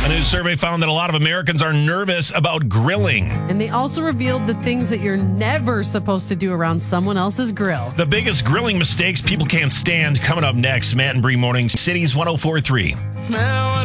A new survey found that a lot of Americans are nervous about grilling. And they also revealed the things that you're never supposed to do around someone else's grill. The biggest grilling mistakes people can't stand coming up next. Matt and Bree Morning, Cities 104.3.